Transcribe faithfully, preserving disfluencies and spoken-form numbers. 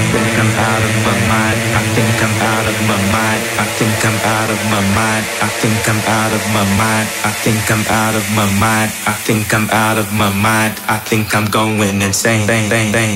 think I'm out of my mind. I think I'm out of my mind. I think I'm out of my mind. I think I'm out of my mind. I think I'm out of my mind. I think I'm out of my mind. I think I'm going insane. Bang, bang, bang.